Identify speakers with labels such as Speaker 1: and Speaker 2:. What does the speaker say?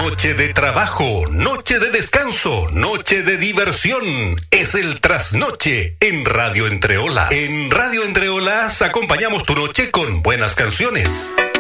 Speaker 1: Noche de trabajo, noche de descanso, noche de diversión. Es el trasnoche en Radio Entre Olas. En Radio Entre Olas acompañamos tu noche con buenas canciones.